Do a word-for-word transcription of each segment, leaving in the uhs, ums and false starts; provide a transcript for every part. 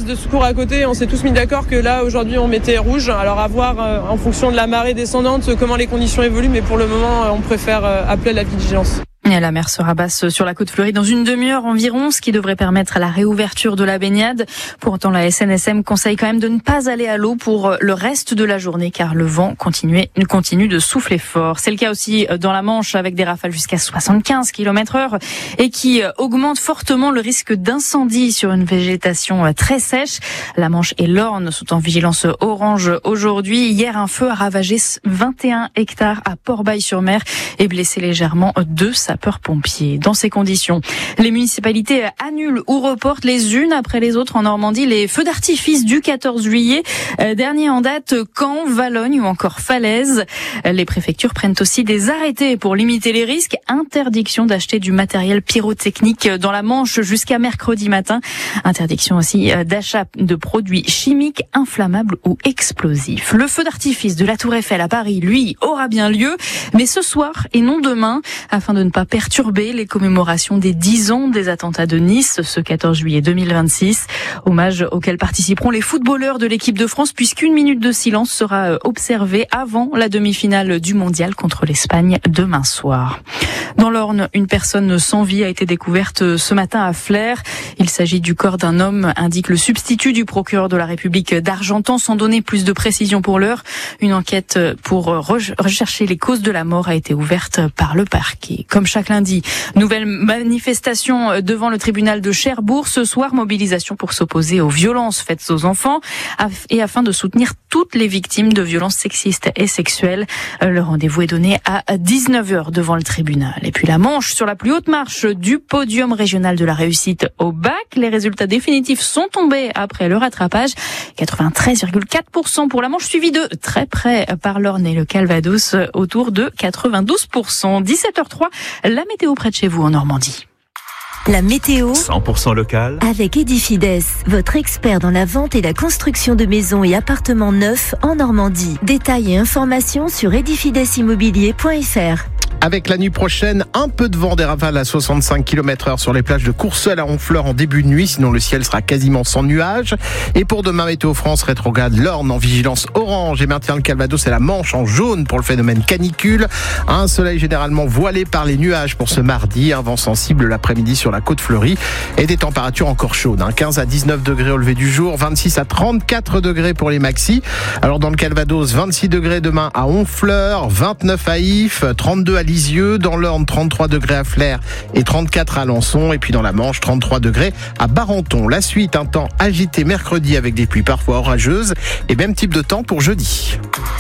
poste de secours à côté. On s'est tous mis d'accord que là, aujourd'hui, on mettait rouge. Alors à voir euh, en fonction de la marée descendante comment les conditions évoluent, mais pour le moment, on préfère euh, appeler la vigilance. Et la mer sera basse sur la côte fleurie dans une demi-heure environ, ce qui devrait permettre la réouverture de la baignade. Pour autant, la S N S M conseille quand même de ne pas aller à l'eau pour le reste de la journée, car le vent continue, continue de souffler fort. C'est le cas aussi dans la Manche, avec des rafales jusqu'à soixante-quinze kilomètres heure et qui augmente fortement le risque d'incendie sur une végétation très sèche. La Manche et l'Orne sont en vigilance orange aujourd'hui. Hier, un feu a ravagé vingt et un hectares à Port-Bail-sur-Mer et blessé légèrement deux sapeurs-pompiers. Dans ces conditions, les municipalités annulent ou reportent les unes après les autres en Normandie les feux d'artifice du quatorze juillet. Euh, dernier en date, Caen, Valognes ou encore Falaise. Les préfectures prennent aussi des arrêtés pour limiter les risques. Interdiction d'acheter du matériel pyrotechnique dans la Manche jusqu'à mercredi matin. Interdiction aussi d'achat de produits chimiques, inflammables ou explosifs. Le feu d'artifice de la Tour Eiffel à Paris, lui, aura bien lieu, mais ce soir et non demain, afin de ne pas perturber les commémorations des dix ans des attentats de Nice, ce quatorze juillet deux mille vingt-six. Hommage auquel participeront les footballeurs de l'équipe de France, puisqu'une minute de silence sera observée avant la demi-finale du mondial contre l'Espagne demain soir. Dans l'Orne, une personne sans vie a été découverte ce matin à Flers. Il s'agit du corps d'un homme, indique le substitut du procureur de la République d'Argentan, sans donner plus de précisions pour l'heure. Une enquête pour rechercher les causes de la mort a été ouverte par le parquet. Comme chaque lundi, nouvelle manifestation devant le tribunal de Cherbourg. Ce soir, mobilisation pour s'opposer aux violences faites aux enfants et afin de soutenir toutes les victimes de violences sexistes et sexuelles. Le rendez-vous est donné à dix-neuf heures devant le tribunal. Et puis la Manche sur la plus haute marche du podium régional de la réussite au bac. Les résultats définitifs sont tombés après le rattrapage. quatre-vingt-treize virgule quatre pour cent pour la Manche, suivi de très près par l'Orne et le Calvados, autour de quatre-vingt-douze pour cent. dix-sept heures trois, la météo près de chez vous en Normandie. La météo cent pour cent local avec Edifides, votre expert dans la vente et la construction de maisons et appartements neufs en Normandie. Détails et informations sur edifides immobilier point f r. Avec la nuit prochaine, un peu de vent, des rafales à soixante-cinq kilomètres heure sur les plages de Courseulles à Honfleur en début de nuit, sinon le ciel sera quasiment sans nuages. Et pour demain, Météo France rétrograde l'Orne en vigilance orange et maintient le Calvados et la Manche en jaune pour le phénomène canicule. Un soleil généralement voilé par les nuages pour ce mardi, un vent sensible l'après-midi sur la côte fleurie et des températures encore chaudes, hein. quinze à dix-neuf degrés au lever du jour, vingt-six à trente-quatre degrés pour les maxis. Alors dans le Calvados, vingt-six degrés demain à Honfleur, vingt-neuf à If, trente-deux à Lisieux, dans l'Orne trente-trois degrés à Flers et trente-quatre à Alençon, et puis dans la Manche trente-trois degrés à Barenton. La suite, un temps agité mercredi avec des pluies parfois orageuses et même type de temps pour jeudi.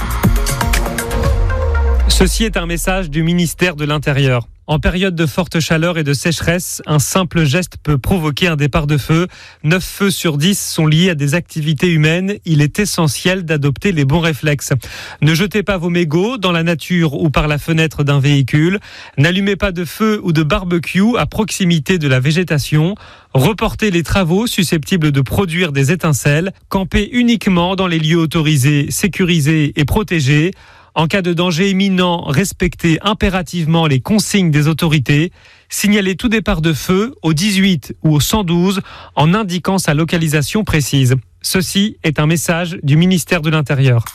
Ceci est un message du ministère de l'Intérieur. En période de forte chaleur et de sécheresse, un simple geste peut provoquer un départ de feu. neuf feux sur dix sont liés à des activités humaines. Il est essentiel d'adopter les bons réflexes. Ne jetez pas vos mégots dans la nature ou par la fenêtre d'un véhicule. N'allumez pas de feu ou de barbecue à proximité de la végétation. Reportez les travaux susceptibles de produire des étincelles. Campez uniquement dans les lieux autorisés, sécurisés et protégés. En cas de danger imminent, respectez impérativement les consignes des autorités. Signalez tout départ de feu au dix-huit ou au cent douze en indiquant sa localisation précise. Ceci est un message du ministère de l'Intérieur.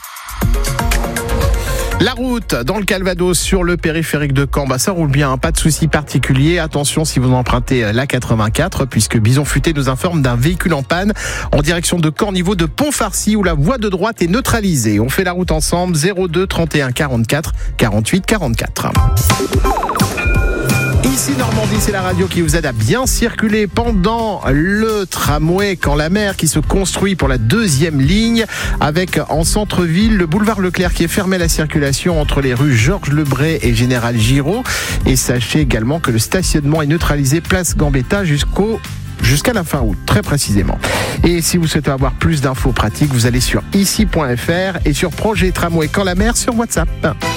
La route dans le Calvados sur le périphérique de Caen, bah ça roule bien, hein, pas de souci particulier. Attention si vous empruntez la quatre-vingt-quatre, puisque Bison Futé nous informe d'un véhicule en panne en direction de Caen, au niveau de Pont-Farcy, où la voie de droite est neutralisée. On fait la route ensemble, zéro deux trente et un quarante-quatre quarante-huit quarante-quatre. Ici Normandie, c'est la radio qui vous aide à bien circuler pendant le tramway Caen-la-Mer qui se construit pour la deuxième ligne, avec en centre-ville le boulevard Leclerc qui est fermé à la circulation entre les rues Georges Lebray et Général Giraud. Et sachez également que le stationnement est neutralisé place Gambetta jusqu'au jusqu'à la fin août, très précisément. Et si vous souhaitez avoir plus d'infos pratiques, vous allez sur ici point f r et sur Projet Tramway Caen-la-Mer sur WhatsApp.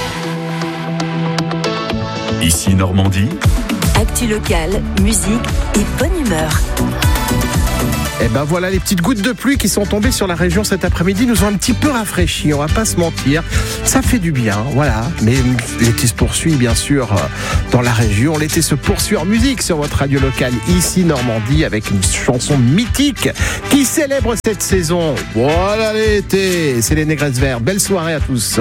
Ici Normandie. Actu locale, musique et bonne humeur. Et ben voilà, les petites gouttes de pluie qui sont tombées sur la région cet après-midi nous ont un petit peu rafraîchi, on va pas se mentir. Ça fait du bien, voilà. Mais l'été se poursuit bien sûr dans la région. L'été se poursuit en musique sur votre radio locale ici Normandie avec une chanson mythique qui célèbre cette saison. Voilà l'été, c'est les Négresses Vertes. Belle soirée à tous.